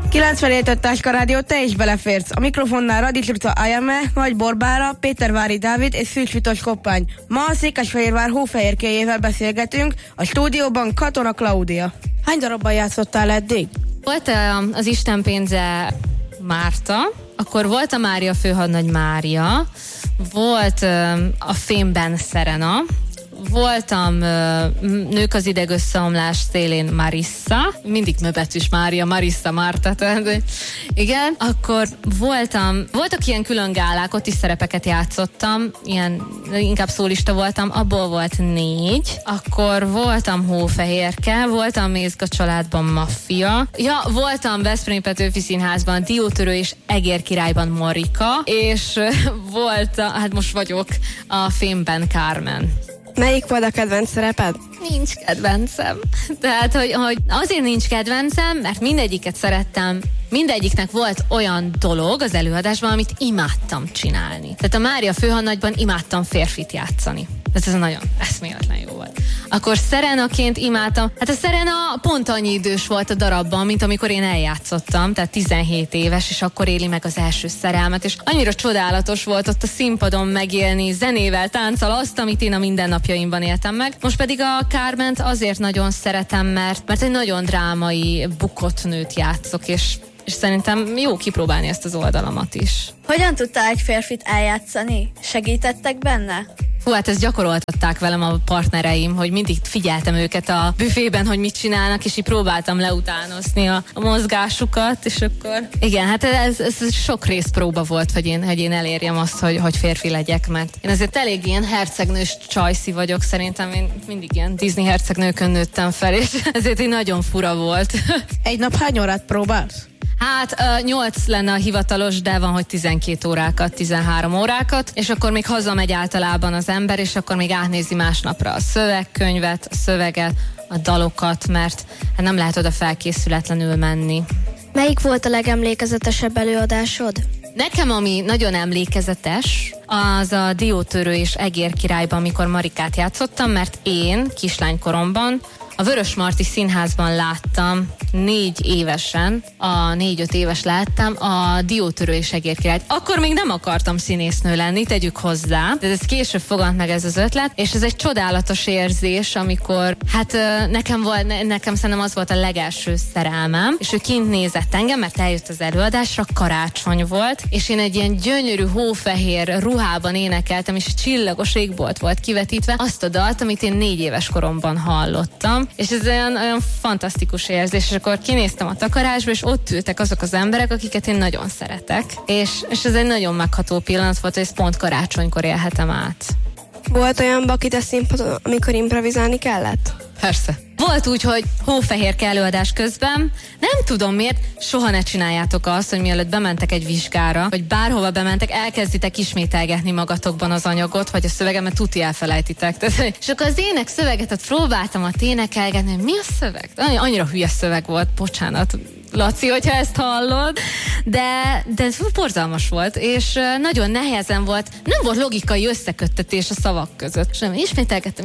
97 Táska Rádió, te is beleférsz. A mikrofonnál Radicsuca Ajame, Nagy Borbála, Pétervári Dávid és Szűcs Vitos Koppány. Ma a Székesfehérvár hófehérkéjével beszélgetünk, a stúdióban Katona Klaudia. Hány darabban játszottál eddig? Volt az Isten pénze Márta, akkor volt a Mária főhadnagy Mária, volt a Fémben Szerena, voltam Nők az idegösszeomlás szélén Marissa, mindig möbetűs Mária, Marissa, Márta, tehát igen, akkor voltak ilyen külön gálák, ott is szerepeket játszottam, ilyen, inkább szólista voltam, abból volt 4, akkor voltam Hófehérke, voltam Mézga családban Maffia, ja, voltam Veszprém Petőfi Színházban Diótörő és Egér királyban Marika, és voltam, hát most vagyok a Fémben Carmen. Melyik volt a kedvenc szereped? Nincs kedvencem. Tehát, hogy azért nincs kedvencem, mert mindegyiket szerettem, mindegyiknek volt olyan dolog az előadásban, amit imádtam csinálni. Tehát a Mária főhadnagyban imádtam férfit játszani. Ez nagyon eszméletlen jó volt. Akkor Szerenaként imádtam. Hát a Szerena pont annyi idős volt a darabban, mint amikor én eljátszottam, tehát 17 éves, és akkor éli meg az első szerelmet, és annyira csodálatos volt ott a színpadon megélni, zenével, tánccal azt, amit én a mindennapjaimban éltem meg. Most pedig a Carment azért nagyon szeretem, mert egy nagyon drámai, bukott nőt játszok, és szerintem jó kipróbálni ezt az oldalamat is. Hogyan tudtál egy férfit eljátszani? Segítettek benne? Hú, hát ezt gyakoroltatták velem a partnereim, hogy mindig figyeltem őket a büfében, hogy mit csinálnak, és így próbáltam leutánozni a mozgásukat, és akkor igen, hát ez sok részpróba volt, hogy én elérjem azt, hogy férfi legyek, mert én azért elég ilyen hercegnős csajszi vagyok, szerintem én mindig ilyen Disney hercegnőkön nőttem fel, és ezért így nagyon fura volt. Egy nap hány órát próbálsz? Hát 8 lenne a hivatalos, de van, hogy 12 órákat, 13 órákat, és akkor még hazamegy általában az ember, és akkor még átnézi másnapra a szövegkönyvet, a szöveget, a dalokat, mert hát nem lehet oda felkészületlenül menni. Melyik volt a legemlékezetesebb előadásod? Nekem, ami nagyon emlékezetes, az a Diótörő és Egér királyban, amikor Marikát játszottam, mert én kislánykoromban a Vörösmarty Színházban láttam 4 évesen, a 4-5 éves láttam a Diótörő és Egér királyt. Akkor még nem akartam színésznő lenni, tegyük hozzá, de ez később fogant meg ez az ötlet, és ez egy csodálatos érzés, amikor, hát nekem szerintem az volt a legelső szerelmem, és ő kint nézett engem, mert eljött az előadásra, karácsony volt, és én egy ilyen gyönyörű hófehér ruhában énekeltem, és csillagos égbolt volt kivetítve azt a dalt, amit én 4 éves koromban hallottam, és ez olyan fantasztikus érzés, és akkor kinéztem a takarásba, és ott ültek azok az emberek, akiket én nagyon szeretek, és ez egy nagyon megható pillanat volt, hogy ezt pont karácsonykor élhetem át. Volt olyan bakit a színpadon, amikor improvizálni kellett? Persze. Volt úgy, hogy hófehérke előadás közben, nem tudom miért, soha ne csináljátok azt, hogy mielőtt bementek egy vizsgára, vagy bárhova bementek, elkezditek ismételgetni magatokban az anyagot, vagy a szöveget, mert tuti elfelejtitek. És akkor az ének szöveget próbáltam énekelgetni, hogy mi a szöveg? Annyira hülye szöveg volt, bocsánat, Laci, hogyha ezt hallod, de ez borzalmas volt, és nagyon nehezen volt, nem volt logikai összeköttetés a szavak között. És nem, ismételgettem,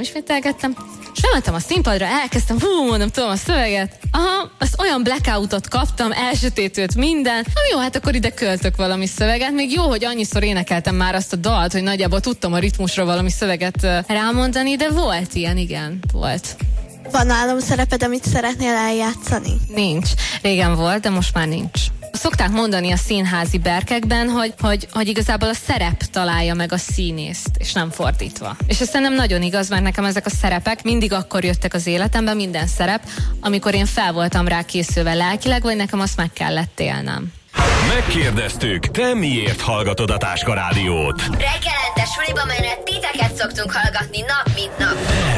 és bementem a színpadra, elkezdtem, mondom, tudom a szöveget, azt olyan blackoutot kaptam, elsötétült minden, jó, hát akkor ide költök valami szöveget, még jó, hogy annyiszor énekeltem már azt a dalt, hogy nagyjából tudtam a ritmusra valami szöveget rámondani, de volt ilyen, igen, volt. Van álomszereped, amit szeretnél eljátszani? Nincs. Régen volt, de most már nincs. Szokták mondani a színházi berkekben, hogy igazából a szerep találja meg a színészt, és nem fordítva. És ez szerintem nagyon igaz, mert nekem ezek a szerepek mindig akkor jöttek az életemben, minden szerep, amikor én fel voltam rá készülve lelkileg, vagy nekem azt meg kellett élnem. Megkérdeztük, te miért hallgatod a Táska Rádiót? Reggelente suliba menett titeket szoktunk hallgatni nap mint nap.